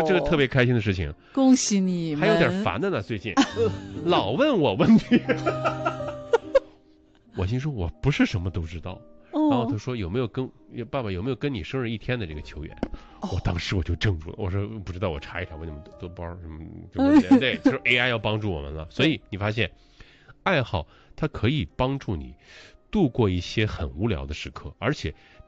这个特别开心的事情。 恭喜你们。 还有点烦的呢，最近老问我问题。我心说我不是什么都知道。然后他说爸爸有没有跟你生日一天的这个球员？我当时我就怔住了，我说不知道，我查一查，问你们多包什么对，就是 AI 要帮助我们了。所以你发现，爱好它可以帮助你度过一些很无聊的时刻，而且